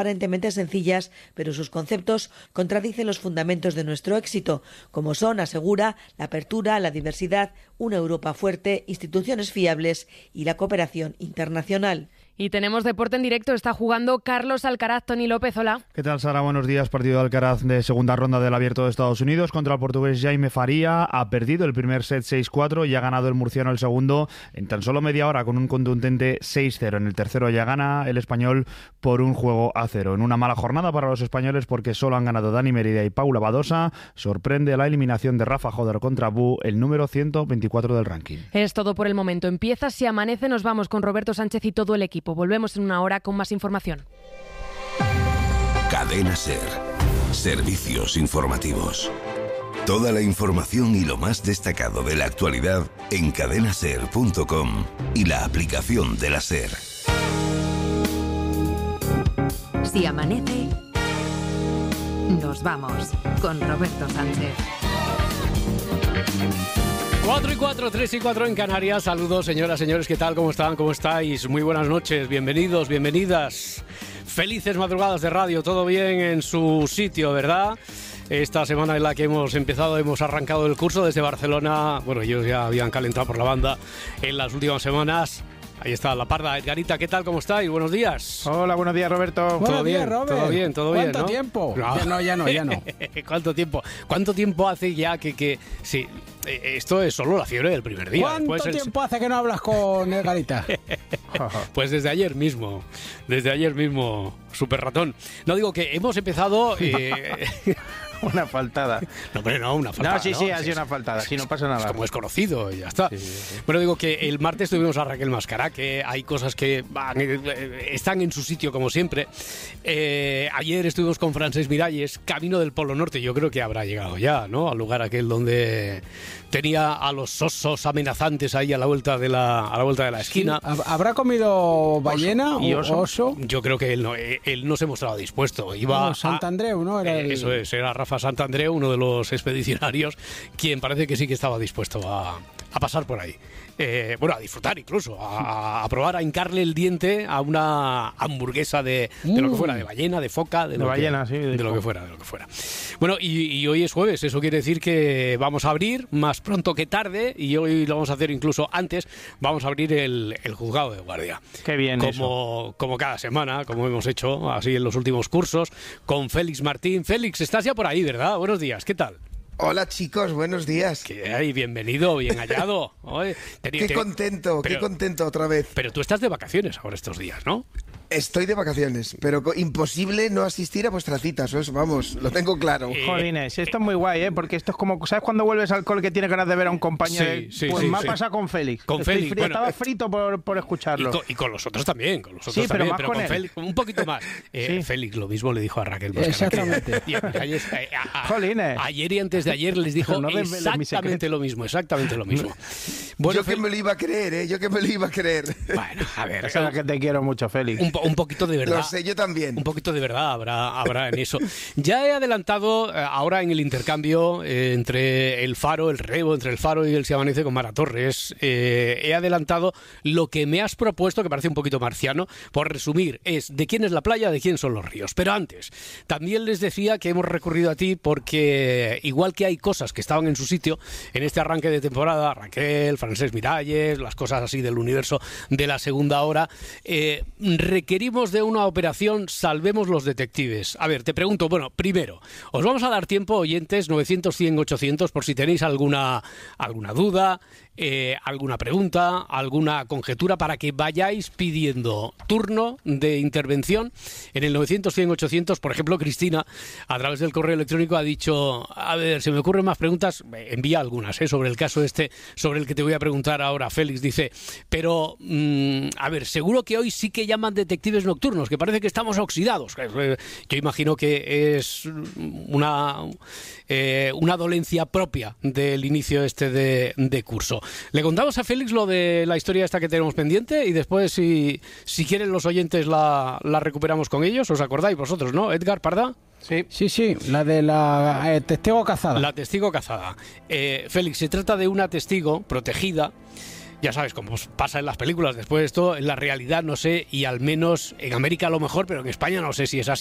aparentemente sencillas, pero sus conceptos contradicen los fundamentos de nuestro éxito, como son, asegura, la apertura, la diversidad, una Europa fuerte, instituciones fiables y la cooperación internacional. Y tenemos deporte en directo, está jugando Carlos Alcaraz. Toni López, hola. ¿Qué tal, Sara? Buenos días. Partido de Alcaraz de segunda ronda del Abierto de Estados Unidos contra el portugués Jaime Faria. Ha perdido el primer set 6-4 y ha ganado el murciano el segundo en tan solo media hora con un contundente 6-0. En el tercero ya gana el español por 1-0. En una mala jornada para los españoles porque solo han ganado Dani Merida y Paula Badosa. Sorprende la eliminación de Rafa Joder contra Bu, el número 124 del ranking. Es todo por el momento. Empieza Si Amanece. Nos vamos con Roberto Sánchez y todo el equipo. Volvemos en una hora con más información. Cadena SER. Servicios informativos. Toda la información y lo más destacado de la actualidad en cadenaser.com y la aplicación de la SER. Si amanece, nos vamos con Roberto Sánchez. 4 y 4, 3 y 4 en Canarias. Saludos, señoras, señores, ¿qué tal? ¿Cómo están? ¿Cómo estáis? Muy buenas noches, bienvenidos, bienvenidas. Felices madrugadas de radio, todo bien en su sitio, ¿verdad? Esta semana en la que hemos arrancado el curso desde Barcelona. Bueno, ellos ya habían calentado por la banda en las últimas semanas. Ahí está la parda. Edgarita, ¿qué tal? ¿Cómo estáis? Buenos días. Hola, buenos días, Roberto. ¿Todo bien? Todo bien, todo bien, ¿no? ¿Cuánto tiempo? Ya no. ¿Cuánto tiempo? ¿Cuánto tiempo hace ya que sí, esto es solo la fiebre del primer día? ¿Cuánto tiempo hace que no hablas con Edgarita? Pues desde ayer mismo, Super Ratón. No, digo que hemos empezado... Una faltada. No, hombre, no, una faltada. No, sí, ha sido una faltada. Sí, no pasa nada. Es como es conocido y ya está. Sí. Bueno, digo que el martes tuvimos a Raquel Mascará, que hay cosas que están en su sitio como siempre. Ayer estuvimos con Francesc Miralles, camino del Polo Norte. Yo creo que habrá llegado ya, ¿no? Al lugar aquel donde tenía a los osos amenazantes ahí a la vuelta de la esquina. Sí. ¿Habrá comido ballena o oso? Yo creo que él no se mostraba dispuesto. Iba Santandreu, ¿no? Eso es, era Rafa Santandreu, uno de los expedicionarios, quien parece que sí que estaba dispuesto a pasar por ahí. A disfrutar incluso, a probar, a hincarle el diente a una hamburguesa de lo que fuera, de ballena, de foca, de lo que fuera. Bueno, y hoy es jueves, eso quiere decir que vamos a abrir más pronto que tarde, y hoy lo vamos a hacer incluso antes, vamos a abrir el juzgado de guardia. Qué bien como cada semana, como hemos hecho así en los últimos cursos, con Félix Martín. Félix, estás ya por ahí, ¿verdad? Buenos días, ¿qué tal? Hola chicos, buenos días. ¿Qué hay? Bienvenido, bien hallado. Qué contento otra vez. Pero tú estás de vacaciones ahora estos días, ¿no? Estoy de vacaciones, pero imposible no asistir a vuestras citas, eso, vamos, lo tengo claro. Jolines, esto es muy guay, porque esto es como, ¿sabes cuando vuelves al cole que tienes ganas de ver a un compañero? Me ha pasado con Félix. Estaba frito por escucharlo. Y con los otros también, sí, pero más con Félix, un poquito más. Sí. Félix lo mismo le dijo a Raquel. Exactamente. Jolines. Ayer y antes de ayer les dijo exactamente lo mismo. Bueno, yo que me lo iba a creer, Bueno, a ver. Es que te quiero mucho, Félix. Un poquito de verdad. Lo sé, yo también. Un poquito de verdad habrá en eso. Ya he adelantado ahora en el intercambio entre el rebo entre el Faro y el Si Amanece con Mara Torres. He adelantado lo que me has propuesto, que parece un poquito marciano. Por resumir, es de quién es la playa, de quién son los ríos. Pero antes, también les decía que hemos recurrido a ti porque igual que hay cosas que estaban en su sitio en este arranque de temporada, Raquel, Francesc Miralles, las cosas así del universo de la segunda hora, requerimos de una operación Salvemos los Detectives. A ver, te pregunto, bueno, primero, os vamos a dar tiempo, oyentes, 900, 100, 800, por si tenéis alguna duda, alguna pregunta, alguna conjetura, para que vayáis pidiendo turno de intervención en el 900, 100, 800. Por ejemplo, Cristina, a través del correo electrónico, ha dicho, a ver, se me ocurren más preguntas, envía algunas, sobre el caso sobre el que te voy a preguntar ahora. Félix dice, pero, a ver, seguro que hoy sí que llaman detectives nocturnos, que parece que estamos oxidados. Yo imagino que es una dolencia propia del inicio de curso. Le contamos a Félix lo de la historia esta que tenemos pendiente y después, si quieren los oyentes, la recuperamos con ellos. ¿Os acordáis vosotros, no? Edgar, Parda. Sí, la de la testigo cazada. La testigo cazada. Félix, se trata de una testigo protegida ya sabes, como pasa en las películas, después de esto, en la realidad no sé, y al menos en América a lo mejor, pero en España no sé si es así.